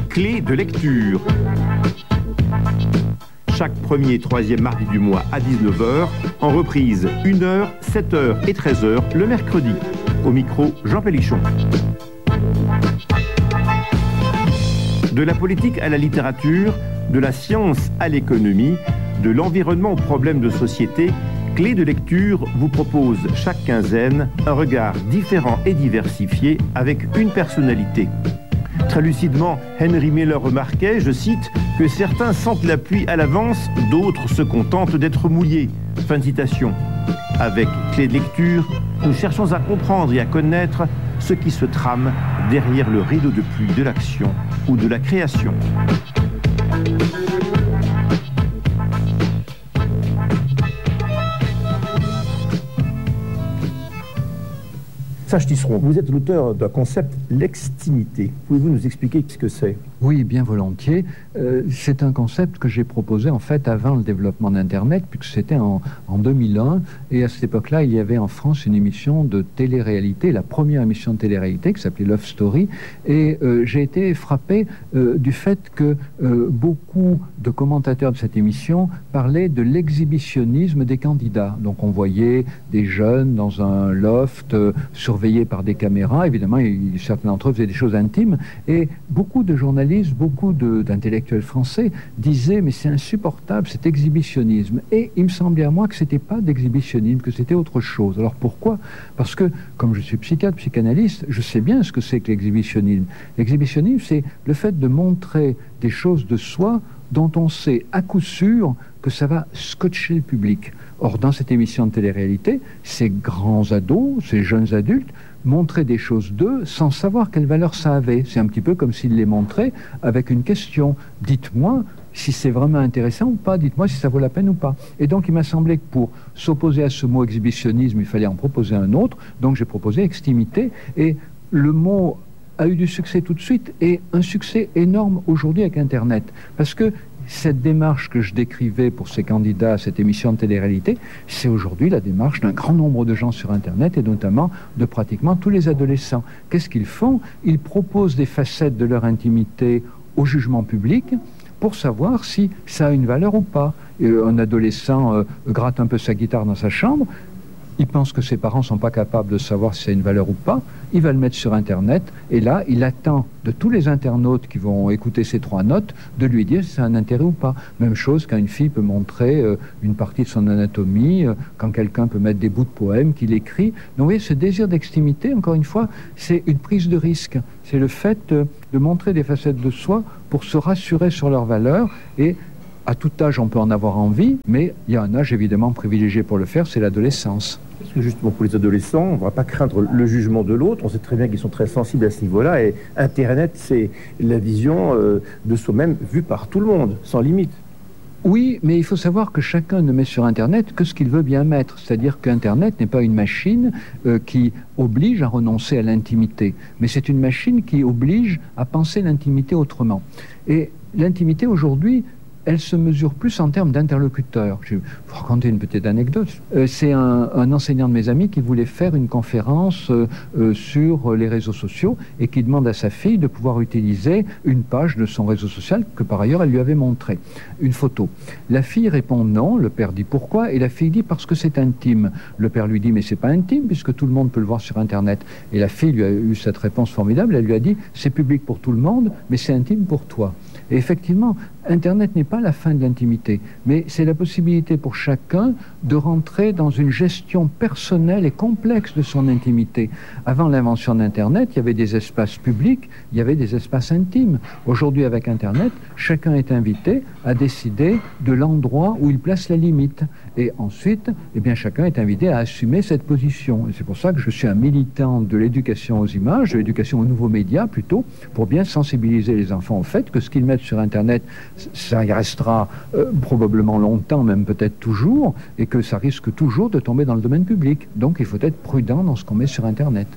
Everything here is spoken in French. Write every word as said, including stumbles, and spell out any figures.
Clé de lecture. Chaque premier et troisième mardi du mois à dix-neuf heures, en reprise une heure, sept heures et treize heures le mercredi. Au micro, Jean Pélichon. De la politique à la littérature, de la science à l'économie, de l'environnement aux problèmes de société, Clé de lecture vous propose chaque quinzaine un regard différent et diversifié avec une personnalité. Très lucidement, Henry Miller remarquait, je cite, que certains sentent la pluie à l'avance, d'autres se contentent d'être mouillés. Fin de citation. Avec Clé de lecture, nous cherchons à comprendre et à connaître ce qui se trame derrière le rideau de pluie de l'action ou de la création. Sage Tisseron, vous êtes l'auteur d'un concept, l'extimité. Pouvez-vous nous expliquer ce que c'est ? Oui, bien volontiers. Euh, c'est un concept que j'ai proposé en fait avant le développement d'Internet, puisque c'était en, en deux mille un. Et à cette époque-là, il y avait en France une émission de télé-réalité, la première émission de télé-réalité qui s'appelait Love Story. Et euh, j'ai été frappé euh, du fait que euh, beaucoup de commentateurs de cette émission parlaient de l'exhibitionnisme des candidats. Donc on voyait des jeunes dans un loft euh, surveillés par des caméras. Évidemment, il, certains d'entre eux faisaient des choses intimes. Et beaucoup de journalistes, beaucoup de, d'intellectuels français disaient mais c'est insupportable cet exhibitionnisme. Et il me semblait à moi que c'était pas d'exhibitionnisme, que c'était autre chose. Alors pourquoi ? Parce que comme je suis psychiatre, psychanalyste, je sais bien ce que c'est que l'exhibitionnisme. L'exhibitionnisme, c'est le fait de montrer des choses de soi dont on sait à coup sûr que ça va scotcher le public. Or, dans cette émission de télé-réalité, ces grands ados, ces jeunes adultes, montraient des choses d'eux sans savoir quelle valeur ça avait. C'est un petit peu comme s'ils les montraient avec une question. Dites-moi si c'est vraiment intéressant ou pas, dites-moi si ça vaut la peine ou pas. Et donc, il m'a semblé que pour s'opposer à ce mot exhibitionnisme, il fallait en proposer un autre. Donc, j'ai proposé extimité. Et le mot a eu du succès tout de suite et un succès énorme aujourd'hui avec Internet. Parce que cette démarche que je décrivais pour ces candidats à cette émission de télé-réalité, c'est aujourd'hui la démarche d'un grand nombre de gens sur Internet et notamment de pratiquement tous les adolescents. Qu'est-ce qu'ils font ? Ils proposent des facettes de leur intimité au jugement public pour savoir si ça a une valeur ou pas. Et un adolescent euh, gratte un peu sa guitare dans sa chambre, il pense que ses parents ne sont pas capables de savoir si ça a une valeur ou pas, il va le mettre sur Internet, et là, il attend de tous les internautes qui vont écouter ces trois notes, de lui dire si ça a un intérêt ou pas. Même chose quand une fille peut montrer euh, une partie de son anatomie, euh, quand quelqu'un peut mettre des bouts de poèmes qu'il écrit. Donc vous voyez, ce désir d'extimité, encore une fois, c'est une prise de risque. C'est le fait euh, de montrer des facettes de soi pour se rassurer sur leurs valeurs, et à tout âge, on peut en avoir envie, mais il y a un âge évidemment privilégié pour le faire, c'est l'adolescence. Parce que justement pour les adolescents, on ne va pas craindre le jugement de l'autre, on sait très bien qu'ils sont très sensibles à ce niveau-là, et Internet, c'est la vision euh, de soi-même vue par tout le monde, sans limite. Oui, mais il faut savoir que chacun ne met sur Internet que ce qu'il veut bien mettre. C'est-à-dire qu'Internet n'est pas une machine euh, qui oblige à renoncer à l'intimité, mais c'est une machine qui oblige à penser l'intimité autrement. Et l'intimité aujourd'hui, elle se mesure plus en termes d'interlocuteurs. Je vais vous raconter une petite anecdote. Euh, c'est un, un enseignant de mes amis qui voulait faire une conférence euh, euh, sur les réseaux sociaux et qui demande à sa fille de pouvoir utiliser une page de son réseau social que par ailleurs elle lui avait montré, une photo. La fille répond non, le père dit pourquoi, et la fille dit parce que c'est intime. Le père lui dit mais c'est pas intime puisque tout le monde peut le voir sur Internet. Et la fille lui a eu cette réponse formidable, elle lui a dit c'est public pour tout le monde mais c'est intime pour toi. Et effectivement, Internet n'est pas la fin de l'intimité, mais c'est la possibilité pour chacun de rentrer dans une gestion personnelle et complexe de son intimité. Avant l'invention d'Internet, il y avait des espaces publics, il y avait des espaces intimes. Aujourd'hui, avec Internet, chacun est invité à décider de l'endroit où il place la limite. Et ensuite, eh bien, chacun est invité à assumer cette position. Et c'est pour ça que je suis un militant de l'éducation aux images, de l'éducation aux nouveaux médias plutôt, pour bien sensibiliser les enfants au fait que ce qu'ils mettent sur Internet, ça y restera euh, probablement longtemps, même peut-être toujours, et que ça risque toujours de tomber dans le domaine public. Donc il faut être prudent dans ce qu'on met sur Internet.